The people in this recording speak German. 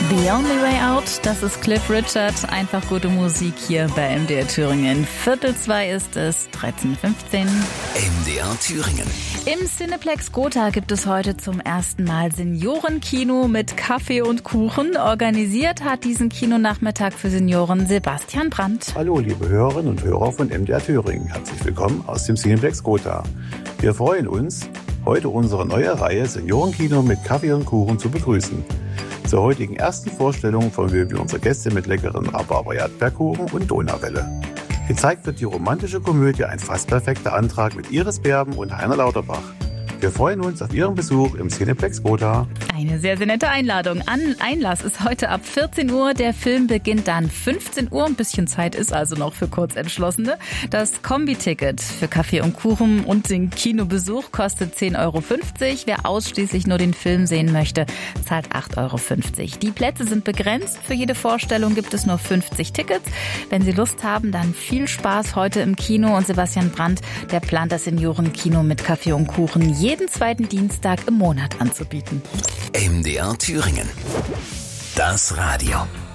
The Only Way Out, das ist Cliff Richard. Einfach gute Musik hier bei MDR Thüringen. 1:45 ist es, 13:15. MDR Thüringen. Im Cineplex Gotha gibt es heute zum ersten Mal Seniorenkino mit Kaffee und Kuchen. Organisiert hat diesen Kinonachmittag für Senioren Sebastian Brandt. Hallo liebe Hörerinnen und Hörer von MDR Thüringen. Herzlich willkommen aus dem Cineplex Gotha. Wir freuen uns, heute unsere neue Reihe Seniorenkino mit Kaffee und Kuchen zu begrüßen. Zur heutigen ersten Vorstellung verwöhnen wir unsere Gäste mit leckeren Rhabarber-Erdbeerkuchen und Donauwelle. Gezeigt wird die romantische Komödie Ein fast perfekter Antrag mit Iris Berben und Heiner Lauterbach. Wir freuen uns auf Ihren Besuch im Cineplex Gotha. Eine sehr, sehr nette Einladung. Einlass ist heute ab 14 Uhr. Der Film beginnt dann 15 Uhr. Ein bisschen Zeit ist also noch für Kurzentschlossene. Das Kombi-Ticket für Kaffee und Kuchen und den Kinobesuch kostet 10,50 €. Wer ausschließlich nur den Film sehen möchte, zahlt 8,50 €. Die Plätze sind begrenzt. Für jede Vorstellung gibt es nur 50 Tickets. Wenn Sie Lust haben, dann viel Spaß heute im Kino. Und Sebastian Brandt, der plant das Seniorenkino mit Kaffee und Kuchen jeden zweiten Dienstag im Monat anzubieten. MDR Thüringen. Das Radio.